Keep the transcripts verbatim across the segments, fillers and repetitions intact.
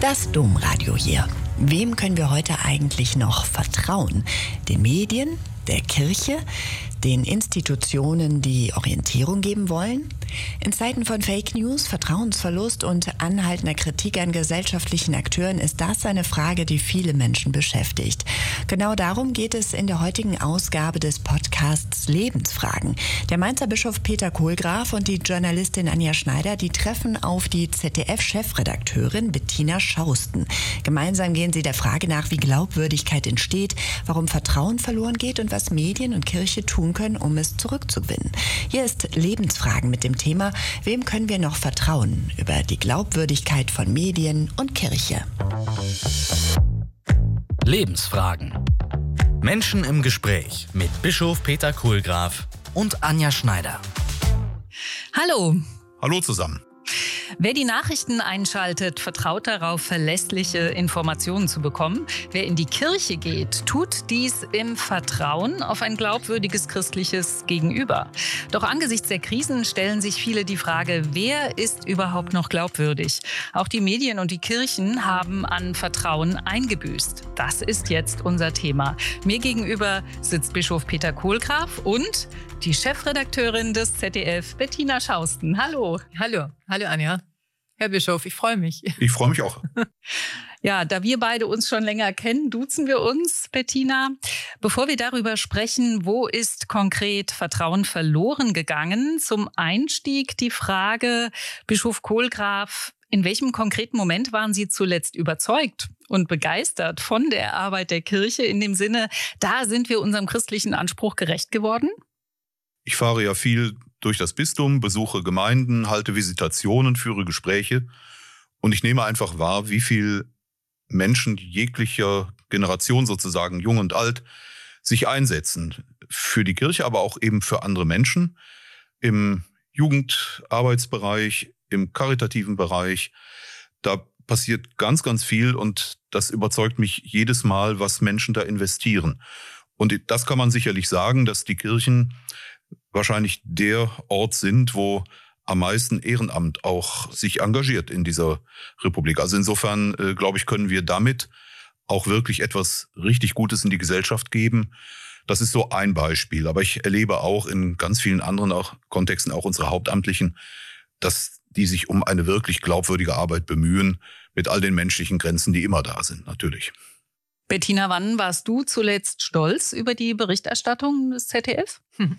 Das Domradio hier. Wem können wir heute eigentlich noch vertrauen? Den Medien, der Kirche, den Institutionen, die Orientierung geben wollen? In Zeiten von Fake News, Vertrauensverlust und anhaltender Kritik an gesellschaftlichen Akteuren ist das eine Frage, die viele Menschen beschäftigt. Genau darum geht es in der heutigen Ausgabe des Podcasts Lebensfragen. Der Mainzer Bischof Peter Kohlgraf und die Journalistin Anja Schneider, die treffen auf die Z D F-Chefredakteurin Bettina Schausten. Gemeinsam gehen sie der Frage nach, wie Glaubwürdigkeit entsteht, warum Vertrauen verloren geht und was Medien und Kirche tun können, um es zurückzugewinnen. Hier ist Lebensfragen mit dem Thema, wem können wir noch vertrauen, über die Glaubwürdigkeit von Medien und Kirche. Lebensfragen. Menschen im Gespräch mit Bischof Peter Kohlgraf und Anja Schneider. Hallo. Hallo zusammen. Wer die Nachrichten einschaltet, vertraut darauf, verlässliche Informationen zu bekommen. Wer in die Kirche geht, tut dies im Vertrauen auf ein glaubwürdiges christliches Gegenüber. Doch angesichts der Krisen stellen sich viele die Frage, wer ist überhaupt noch glaubwürdig? Auch die Medien und die Kirchen haben an Vertrauen eingebüßt. Das ist jetzt unser Thema. Mir gegenüber sitzt Bischof Peter Kohlgraf und die Chefredakteurin des Z D F, Bettina Schausten. Hallo. Hallo. Hallo Anja. Herr Bischof, ich freue mich. Ich freue mich auch. Ja, da wir beide uns schon länger kennen, duzen wir uns, Bettina. Bevor wir darüber sprechen, wo ist konkret Vertrauen verloren gegangen, zum Einstieg die Frage, Bischof Kohlgraf, in welchem konkreten Moment waren Sie zuletzt überzeugt und begeistert von der Arbeit der Kirche in dem Sinne, da sind wir unserem christlichen Anspruch gerecht geworden? Ich fahre ja viel durch das Bistum, besuche Gemeinden, halte Visitationen, führe Gespräche und ich nehme einfach wahr, wie viel Menschen jeglicher Generation sozusagen, jung und alt, sich einsetzen. Für die Kirche, aber auch eben für andere Menschen im Jugendarbeitsbereich, im karitativen Bereich. Da passiert ganz, ganz viel und das überzeugt mich jedes Mal, was Menschen da investieren. Und das kann man sicherlich sagen, dass die Kirchen wahrscheinlich der Ort sind, wo am meisten Ehrenamt auch sich engagiert in dieser Republik. Also insofern, äh, glaube ich, können wir damit auch wirklich etwas richtig Gutes in die Gesellschaft geben. Das ist so ein Beispiel. Aber ich erlebe auch in ganz vielen anderen auch Kontexten, auch unsere Hauptamtlichen, dass die sich um eine wirklich glaubwürdige Arbeit bemühen, mit all den menschlichen Grenzen, die immer da sind, natürlich. Bettina, wann warst du zuletzt stolz über die Berichterstattung des Z D F? Hm.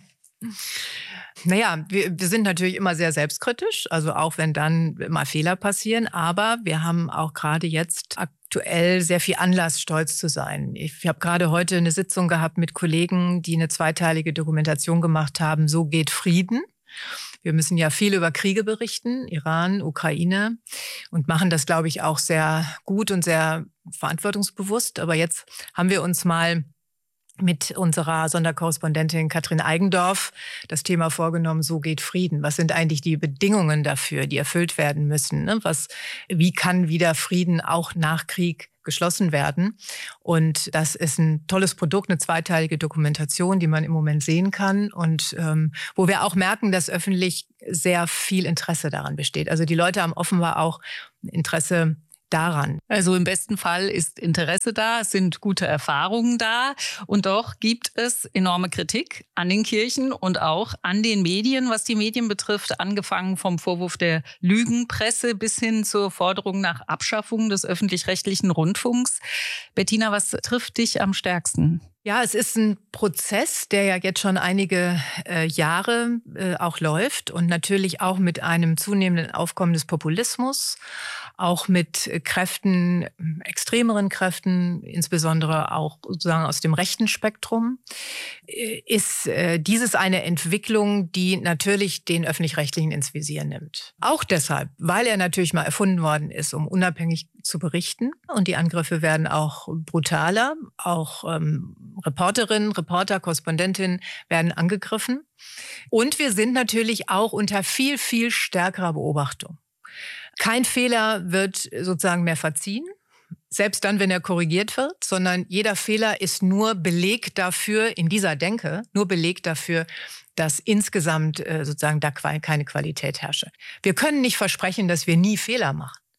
Naja, wir, wir sind natürlich immer sehr selbstkritisch, also auch wenn dann mal Fehler passieren. Aber wir haben auch gerade jetzt aktuell sehr viel Anlass, stolz zu sein. Ich habe gerade heute eine Sitzung gehabt mit Kollegen, die eine zweiteilige Dokumentation gemacht haben, So geht Frieden. Wir müssen ja viel über Kriege berichten, Iran, Ukraine, und machen das, glaube ich, auch sehr gut und sehr verantwortungsbewusst. Aber jetzt haben wir uns mal mit unserer Sonderkorrespondentin Katrin Eigendorf das Thema vorgenommen, so geht Frieden. Was sind eigentlich die Bedingungen dafür, die erfüllt werden müssen? Ne? Was, wie kann wieder Frieden auch nach Krieg geschlossen werden? Und das ist ein tolles Produkt, eine zweiteilige Dokumentation, die man im Moment sehen kann und ähm, wo wir auch merken, dass öffentlich sehr viel Interesse daran besteht. Also die Leute haben offenbar auch Interesse daran. Also im besten Fall ist Interesse da, es sind gute Erfahrungen da und doch gibt es enorme Kritik an den Kirchen und auch an den Medien, was die Medien betrifft, angefangen vom Vorwurf der Lügenpresse bis hin zur Forderung nach Abschaffung des öffentlich-rechtlichen Rundfunks. Bettina, was trifft dich am stärksten? Ja, es ist ein Prozess, der ja jetzt schon einige äh, Jahre äh, auch läuft und natürlich auch mit einem zunehmenden Aufkommen des Populismus, auch mit Kräften, extremeren Kräften, insbesondere auch sozusagen aus dem rechten Spektrum, äh, ist äh, dieses eine Entwicklung, die natürlich den Öffentlich-Rechtlichen ins Visier nimmt. Auch deshalb, weil er natürlich mal erfunden worden ist, um unabhängig zu berichten. Und die Angriffe werden auch brutaler, auch ähm, Reporterinnen, Reporter, Korrespondentinnen werden angegriffen. Und wir sind natürlich auch unter viel, viel stärkerer Beobachtung. Kein Fehler wird sozusagen mehr verziehen, selbst dann, wenn er korrigiert wird, sondern jeder Fehler ist nur Beleg dafür, in dieser Denke, nur Beleg dafür, dass insgesamt äh, sozusagen da keine Qualität herrsche. Wir können nicht versprechen, dass wir nie Fehler machen.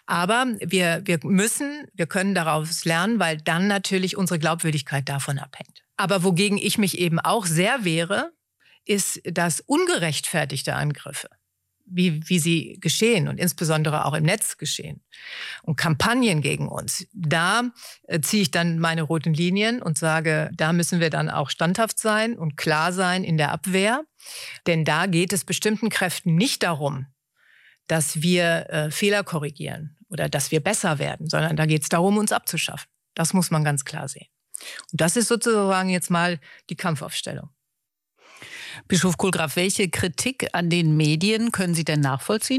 Aber wir, wir müssen, wir können daraus lernen, weil dann natürlich unsere Glaubwürdigkeit davon abhängt. Aber wogegen ich mich eben auch sehr wehre, ist, dass ungerechtfertigte Angriffe, wie, wie sie geschehen und insbesondere auch im Netz geschehen und Kampagnen gegen uns, da äh, ziehe ich dann meine roten Linien und sage, da müssen wir dann auch standhaft sein und klar sein in der Abwehr. Denn da geht es bestimmten Kräften nicht darum, dass wir äh, Fehler korrigieren oder dass wir besser werden, sondern da geht es darum, uns abzuschaffen. Das muss man ganz klar sehen. Und das ist sozusagen jetzt mal die Kampfaufstellung. Bischof Kohlgraf, welche Kritik an den Medien können Sie denn nachvollziehen?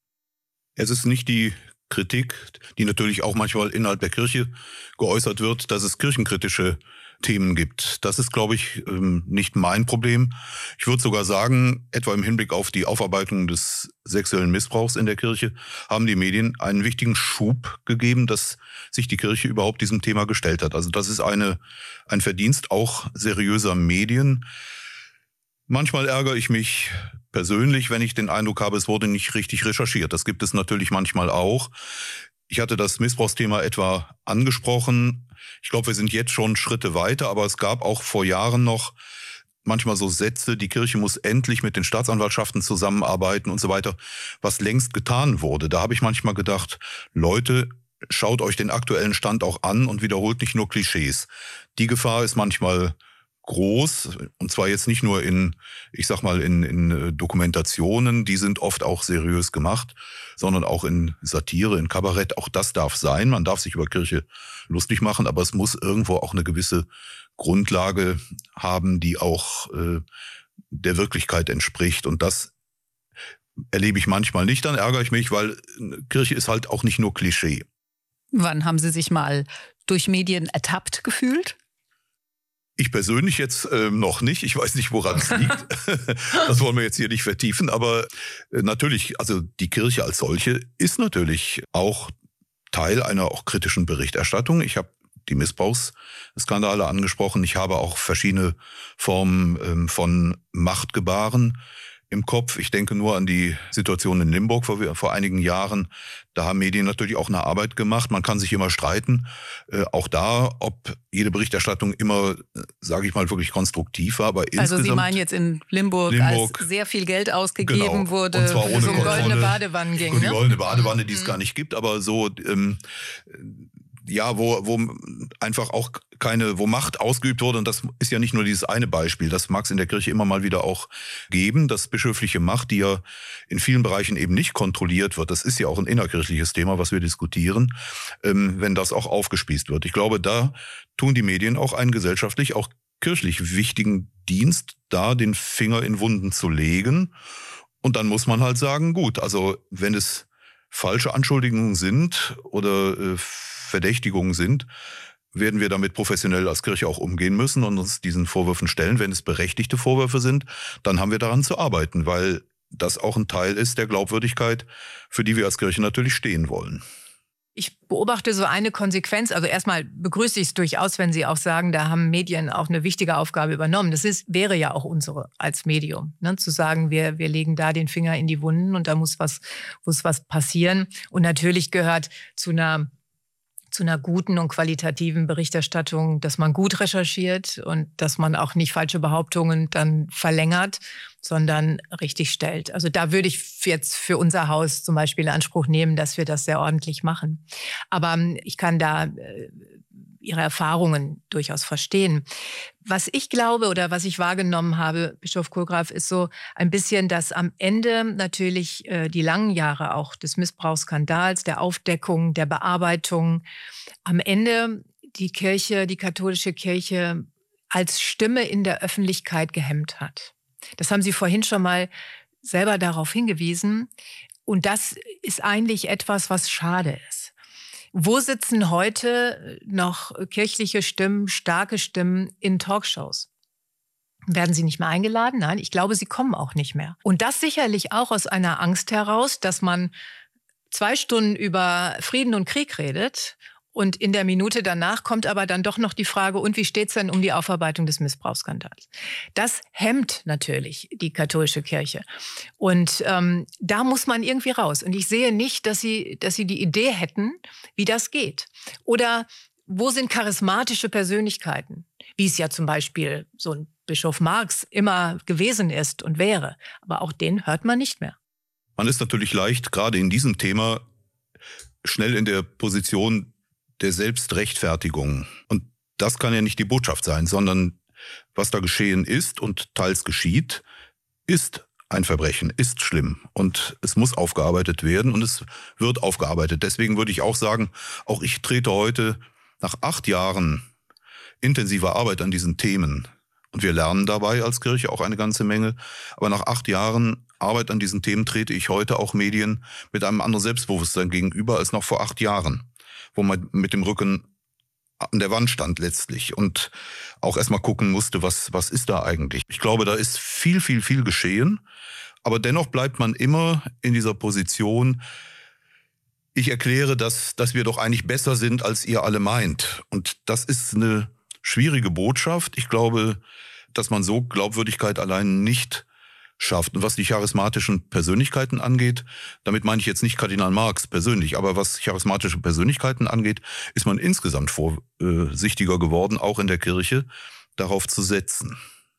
Es ist nicht die Kritik, die natürlich auch manchmal innerhalb der Kirche geäußert wird, dass es kirchenkritische Themen gibt. Das ist, glaube ich, nicht mein Problem. Ich würde sogar sagen, etwa im Hinblick auf die Aufarbeitung des sexuellen Missbrauchs in der Kirche haben die Medien einen wichtigen Schub gegeben, dass sich die Kirche überhaupt diesem Thema gestellt hat. Also das ist eine, ein Verdienst auch seriöser Medien. Manchmal ärgere ich mich persönlich, wenn ich den Eindruck habe, es wurde nicht richtig recherchiert. Das gibt es natürlich manchmal auch. Ich hatte das Missbrauchsthema etwa angesprochen. Ich glaube, wir sind jetzt schon Schritte weiter, aber es gab auch vor Jahren noch manchmal so Sätze, die Kirche muss endlich mit den Staatsanwaltschaften zusammenarbeiten und so weiter, was längst getan wurde. Da habe ich manchmal gedacht, Leute, schaut euch den aktuellen Stand auch an und wiederholt nicht nur Klischees. Die Gefahr ist manchmal groß, und zwar jetzt nicht nur in, ich sag mal, in, in Dokumentationen, die sind oft auch seriös gemacht, sondern auch in Satire, in Kabarett. Auch das darf sein. Man darf sich über Kirche lustig machen, aber es muss irgendwo auch eine gewisse Grundlage haben, die auch äh, der Wirklichkeit entspricht. Und das erlebe ich manchmal nicht. Dann ärgere ich mich, weil Kirche ist halt auch nicht nur Klischee. Wann haben Sie sich mal durch Medien ertappt gefühlt? Ich persönlich jetzt äh, noch nicht. Ich weiß nicht, woran es liegt. Das wollen wir jetzt hier nicht vertiefen. Aber äh, natürlich, also die Kirche als solche ist natürlich auch Teil einer auch kritischen Berichterstattung. Ich habe die Missbrauchsskandale angesprochen. Ich habe auch verschiedene Formen ähm, von Machtgebaren im Kopf. Ich denke nur an die Situation in Limburg vor, vor einigen Jahren. Da haben Medien natürlich auch eine Arbeit gemacht. Man kann sich immer streiten. Äh, auch da, ob jede Berichterstattung immer, sage ich mal, wirklich konstruktiv war. Aber also insgesamt, Sie meinen jetzt in Limburg, Limburg als sehr viel Geld ausgegeben genau, wurde, und zwar ohne so um Kontrolle. goldene Badewannen ging. Und die Ne? goldene Badewanne, die es mhm. gar nicht gibt, aber so ähm, ja, wo, wo einfach auch keine, wo Macht ausgeübt wurde, und das ist ja nicht nur dieses eine Beispiel, das mag es in der Kirche immer mal wieder auch geben, dass bischöfliche Macht, die ja in vielen Bereichen eben nicht kontrolliert wird, das ist ja auch ein innerkirchliches Thema, was wir diskutieren, ähm, wenn das auch aufgespießt wird. Ich glaube, da tun die Medien auch einen gesellschaftlich, auch kirchlich wichtigen Dienst, da den Finger in Wunden zu legen. Und dann muss man halt sagen, gut, also wenn es falsche Anschuldigungen sind oder äh, Verdächtigungen sind, werden wir damit professionell als Kirche auch umgehen müssen und uns diesen Vorwürfen stellen. Wenn es berechtigte Vorwürfe sind, dann haben wir daran zu arbeiten, weil das auch ein Teil ist der Glaubwürdigkeit, für die wir als Kirche natürlich stehen wollen. Ich beobachte so eine Konsequenz. Also erstmal begrüße ich es durchaus, wenn Sie auch sagen, da haben Medien auch eine wichtige Aufgabe übernommen. Das ist, wäre ja auch unsere als Medium, ne? Zu sagen, wir, wir legen da den Finger in die Wunden und da muss was, muss was passieren. Und natürlich gehört zu einer zu einer guten und qualitativen Berichterstattung, dass man gut recherchiert und dass man auch nicht falsche Behauptungen dann verlängert, sondern richtig stellt. Also da würde ich jetzt für unser Haus zum Beispiel in Anspruch nehmen, dass wir das sehr ordentlich machen. Aber ich kann da äh, Ihre Erfahrungen durchaus verstehen. Was ich glaube oder was ich wahrgenommen habe, Bischof Kohlgraf, ist so ein bisschen, dass am Ende natürlich äh, die langen Jahre auch des Missbrauchsskandals, der Aufdeckung, der Bearbeitung, am Ende die Kirche, die katholische Kirche als Stimme in der Öffentlichkeit gehemmt hat. Das haben Sie vorhin schon mal selber darauf hingewiesen. Und das ist eigentlich etwas, was schade ist. Wo sitzen heute noch kirchliche Stimmen, starke Stimmen in Talkshows? Werden sie nicht mehr eingeladen? Nein, ich glaube, sie kommen auch nicht mehr. Und das sicherlich auch aus einer Angst heraus, dass man zwei Stunden über Frieden und Krieg redet Und in der Minute danach kommt aber dann doch noch die Frage, und wie steht's denn um die Aufarbeitung des Missbrauchsskandals? Das hemmt natürlich die katholische Kirche. Und ähm, da muss man irgendwie raus. Und ich sehe nicht, dass sie, dass sie die Idee hätten, wie das geht. Oder wo sind charismatische Persönlichkeiten? Wie es ja zum Beispiel so ein Bischof Marx immer gewesen ist und wäre. Aber auch den hört man nicht mehr. Man ist natürlich leicht, gerade in diesem Thema, schnell in der Position der Selbstrechtfertigung. Und das kann ja nicht die Botschaft sein, sondern was da geschehen ist und teils geschieht, ist ein Verbrechen, ist schlimm. Und es muss aufgearbeitet werden und es wird aufgearbeitet. Deswegen würde ich auch sagen, auch ich trete heute nach acht Jahren intensiver Arbeit an diesen Themen, und wir lernen dabei als Kirche auch eine ganze Menge, aber nach acht Jahren Arbeit an diesen Themen trete ich heute auch Medien mit einem anderen Selbstbewusstsein gegenüber als noch vor acht Jahren. Wo man mit dem Rücken an der Wand stand letztlich und auch erstmal gucken musste, was, was ist da eigentlich. Ich glaube, da ist viel, viel, viel geschehen, aber dennoch bleibt man immer in dieser Position, ich erkläre, dass, dass wir doch eigentlich besser sind, als ihr alle meint. Und das ist eine schwierige Botschaft. Ich glaube, dass man so Glaubwürdigkeit allein nicht schafft. Und was die charismatischen Persönlichkeiten angeht, damit meine ich jetzt nicht Kardinal Marx persönlich, aber was charismatische Persönlichkeiten angeht, ist man insgesamt vorsichtiger geworden, auch in der Kirche, darauf zu setzen.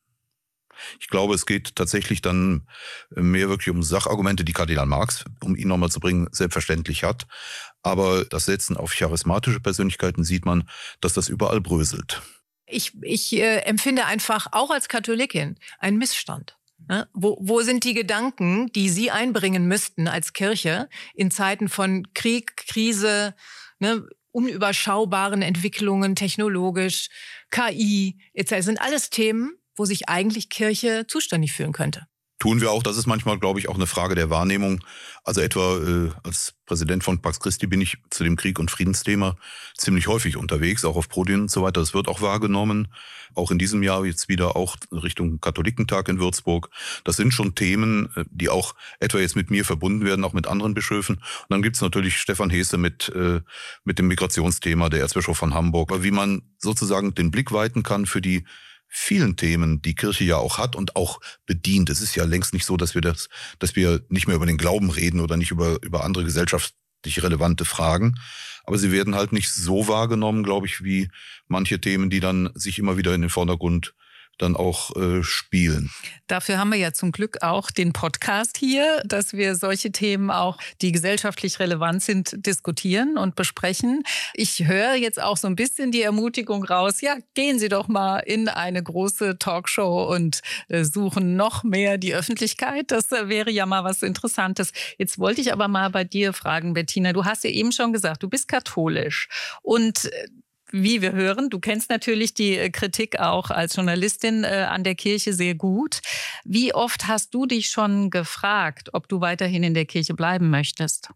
Ich glaube, es geht tatsächlich dann mehr wirklich um Sachargumente, die Kardinal Marx, um ihn nochmal zu bringen, selbstverständlich hat. Aber das Setzen auf charismatische Persönlichkeiten sieht man, dass das überall bröselt. Ich, ich äh, empfinde einfach auch als Katholikin einen Missstand. Ne? Wo, wo sind die Gedanken, die Sie einbringen müssten als Kirche in Zeiten von Krieg, Krise, ne, unüberschaubaren Entwicklungen technologisch, K I et cetera. Das sind alles Themen, wo sich eigentlich Kirche zuständig fühlen könnte. Tun wir auch. Das ist manchmal, glaube ich, auch eine Frage der Wahrnehmung. Also etwa äh, als Präsident von Pax Christi bin ich zu dem Krieg- und Friedensthema ziemlich häufig unterwegs, auch auf Podien und so weiter. Das wird auch wahrgenommen. Auch in diesem Jahr jetzt wieder auch Richtung Katholikentag in Würzburg. Das sind schon Themen, die auch etwa jetzt mit mir verbunden werden, auch mit anderen Bischöfen. Und dann gibt's natürlich Stefan Hesse mit, äh, mit dem Migrationsthema, der Erzbischof von Hamburg. Aber wie man sozusagen den Blick weiten kann für die vielen Themen, die Kirche ja auch hat und auch bedient. Es ist ja längst nicht so, dass wir das, dass wir nicht mehr über den Glauben reden oder nicht über, über andere gesellschaftlich relevante Fragen. Aber sie werden halt nicht so wahrgenommen, glaube ich, wie manche Themen, die dann sich immer wieder in den Vordergrund dann auch äh, spielen. Dafür haben wir ja zum Glück auch den Podcast hier, dass wir solche Themen auch, die gesellschaftlich relevant sind, diskutieren und besprechen. Ich höre jetzt auch so ein bisschen die Ermutigung raus, ja, gehen Sie doch mal in eine große Talkshow und äh, suchen noch mehr die Öffentlichkeit. Das äh, wäre ja mal was Interessantes. Jetzt wollte ich aber mal bei dir fragen, Bettina, du hast ja eben schon gesagt, du bist katholisch und äh, wie wir hören, du kennst natürlich die Kritik auch als Journalistin äh, an der Kirche sehr gut. Wie oft hast du dich schon gefragt, ob du weiterhin in der Kirche bleiben möchtest?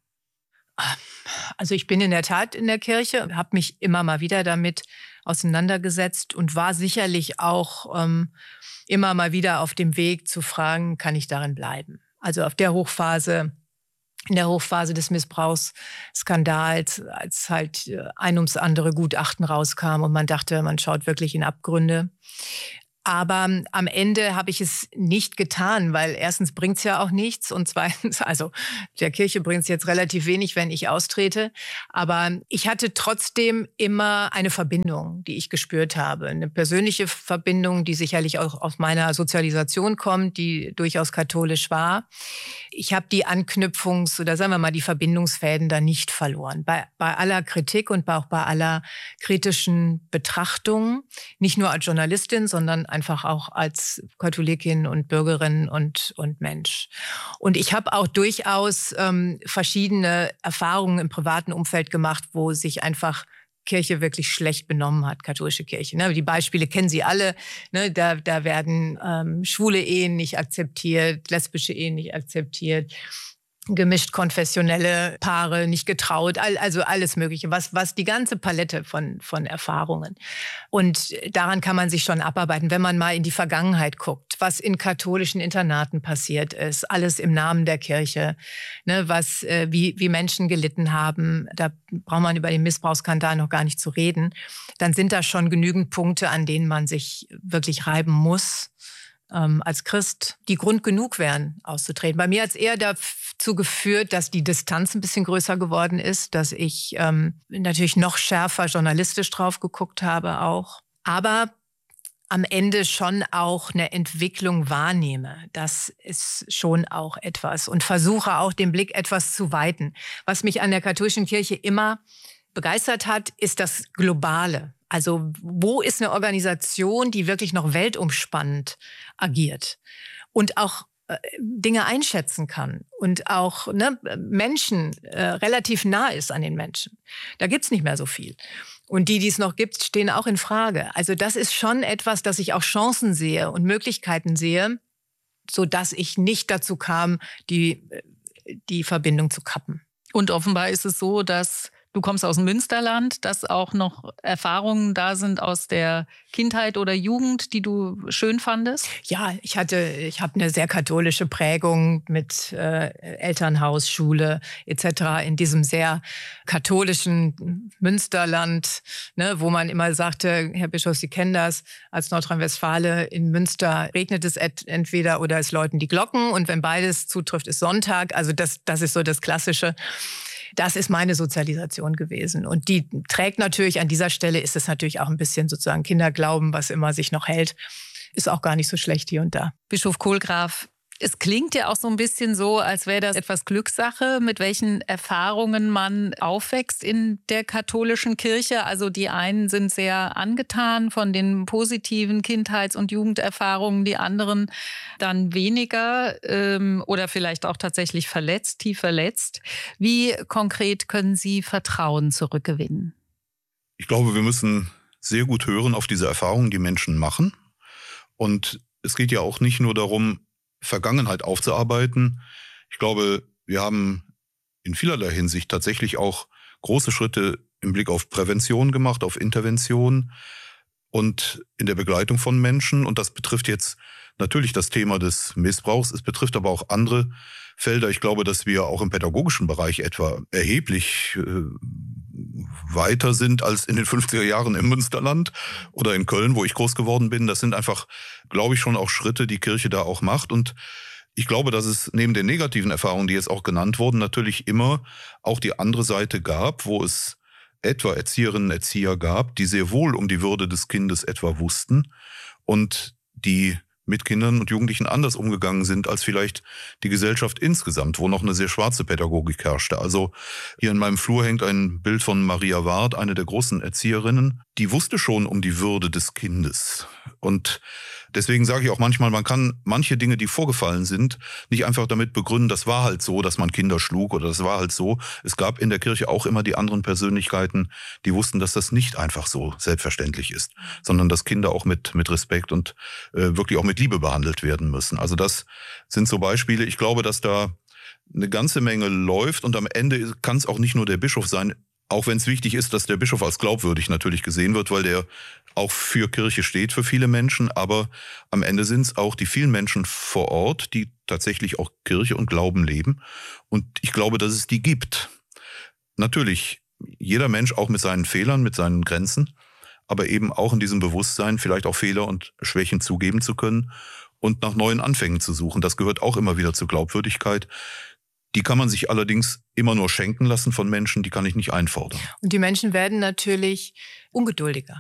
Also ich bin in der Tat in der Kirche, habe mich immer mal wieder damit auseinandergesetzt und war sicherlich auch ähm, immer mal wieder auf dem Weg zu fragen, kann ich darin bleiben? Also auf der Hochphase In der Hochphase des Missbrauchsskandals, als halt ein ums andere Gutachten rauskam und man dachte, man schaut wirklich in Abgründe. Aber am Ende habe ich es nicht getan, weil erstens bringt es ja auch nichts und zweitens, also der Kirche bringt es jetzt relativ wenig, wenn ich austrete. Aber ich hatte trotzdem immer eine Verbindung, die ich gespürt habe. Eine persönliche Verbindung, die sicherlich auch aus meiner Sozialisation kommt, die durchaus katholisch war. Ich habe die Anknüpfungs- oder sagen wir mal die Verbindungsfäden da nicht verloren. Bei, bei aller Kritik und auch bei aller kritischen Betrachtung, nicht nur als Journalistin, sondern einfach auch als Katholikin und Bürgerin und, und Mensch. Und ich habe auch durchaus ähm, verschiedene Erfahrungen im privaten Umfeld gemacht, wo sich einfach Kirche wirklich schlecht benommen hat, katholische Kirche. Ne? Die Beispiele kennen Sie alle. Ne? Da, da werden ähm, schwule Ehen nicht akzeptiert, lesbische Ehen nicht akzeptiert. gemischt konfessionelle Paare, nicht getraut, also alles Mögliche, was, was die ganze Palette von, von Erfahrungen. Und daran kann man sich schon abarbeiten, wenn man mal in die Vergangenheit guckt, was in katholischen Internaten passiert ist, alles im Namen der Kirche, ne, was, äh, wie, wie Menschen gelitten haben, da braucht man über den Missbrauchsskandal noch gar nicht zu reden, dann sind da schon genügend Punkte, an denen man sich wirklich reiben muss, ähm, als Christ, die Grund genug wären, auszutreten. Bei mir hat es eher dazu geführt, dass die Distanz ein bisschen größer geworden ist, dass ich ähm, natürlich noch schärfer journalistisch drauf geguckt habe auch. Aber am Ende schon auch eine Entwicklung wahrnehme. Das ist schon auch etwas. Und versuche auch den Blick etwas zu weiten. Was mich an der katholischen Kirche immer begeistert hat, ist das Globale. Also wo ist eine Organisation, die wirklich noch weltumspannend agiert und auch äh, Dinge einschätzen kann und auch ne, Menschen äh, relativ nah ist an den Menschen. Da gibt's nicht mehr so viel. Und die, die es noch gibt, stehen auch in Frage. Also das ist schon etwas, dass ich auch Chancen sehe und Möglichkeiten sehe, sodass ich nicht dazu kam, die, die Verbindung zu kappen. Und offenbar ist es so, dass du kommst aus dem Münsterland, dass auch noch Erfahrungen da sind aus der Kindheit oder Jugend, die du schön fandest? Ja, ich hatte, ich habe eine sehr katholische Prägung mit äh, Elternhaus, Schule et cetera in diesem sehr katholischen Münsterland, ne, wo man immer sagte, Herr Bischof, Sie kennen das, als Nordrhein-Westfale in Münster regnet es entweder oder es läuten die Glocken und wenn beides zutrifft, ist Sonntag. Also das, das ist so das Klassische. Das ist meine Sozialisation gewesen. Und die trägt natürlich, an dieser Stelle ist es natürlich auch ein bisschen sozusagen Kinderglauben, was immer sich noch hält. Ist auch gar nicht so schlecht hier und da. Bischof Kohlgraf, es klingt ja auch so ein bisschen so, als wäre das etwas Glückssache, mit welchen Erfahrungen man aufwächst in der katholischen Kirche. Also die einen sind sehr angetan von den positiven Kindheits- und Jugenderfahrungen, die anderen dann weniger ähm, oder vielleicht auch tatsächlich verletzt, tief verletzt. Wie konkret können Sie Vertrauen zurückgewinnen? Ich glaube, wir müssen sehr gut hören auf diese Erfahrungen, die Menschen machen. Und es geht ja auch nicht nur darum, Vergangenheit aufzuarbeiten. Ich glaube, wir haben in vielerlei Hinsicht tatsächlich auch große Schritte im Blick auf Prävention gemacht, auf Intervention und in der Begleitung von Menschen. Und das betrifft jetzt natürlich das Thema des Missbrauchs. Es betrifft aber auch andere Felder. Ich glaube, dass wir auch im pädagogischen Bereich etwa erheblich äh, weiter sind als in den fünfziger Jahren im Münsterland oder in Köln, wo ich groß geworden bin. Das sind einfach, glaube ich, schon auch Schritte, die Kirche da auch macht. Und ich glaube, dass es neben den negativen Erfahrungen, die jetzt auch genannt wurden, natürlich immer auch die andere Seite gab, wo es etwa Erzieherinnen, Erzieher gab, die sehr wohl um die Würde des Kindes etwa wussten und die mit Kindern und Jugendlichen anders umgegangen sind als vielleicht die Gesellschaft insgesamt, wo noch eine sehr schwarze Pädagogik herrschte. Also hier in meinem Flur hängt ein Bild von Maria Ward, eine der großen Erzieherinnen, die wusste schon um die Würde des Kindes. Und deswegen sage ich auch manchmal, man kann manche Dinge, die vorgefallen sind, nicht einfach damit begründen, das war halt so, dass man Kinder schlug oder das war halt so. Es gab in der Kirche auch immer die anderen Persönlichkeiten, die wussten, dass das nicht einfach so selbstverständlich ist, sondern dass Kinder auch mit, mit Respekt und äh, wirklich auch mit Liebe behandelt werden müssen. Also das sind so Beispiele. Ich glaube, dass da eine ganze Menge läuft und am Ende kann es auch nicht nur der Bischof sein, auch wenn es wichtig ist, dass der Bischof als glaubwürdig natürlich gesehen wird, weil der auch für Kirche steht für viele Menschen. Aber am Ende sind es auch die vielen Menschen vor Ort, die tatsächlich auch Kirche und Glauben leben. Und ich glaube, dass es die gibt. Natürlich, jeder Mensch auch mit seinen Fehlern, mit seinen Grenzen, aber eben auch in diesem Bewusstsein vielleicht auch Fehler und Schwächen zugeben zu können und nach neuen Anfängen zu suchen. Das gehört auch immer wieder zur Glaubwürdigkeit. Die kann man sich allerdings immer nur schenken lassen von Menschen, die kann ich nicht einfordern. Und die Menschen werden natürlich ungeduldiger.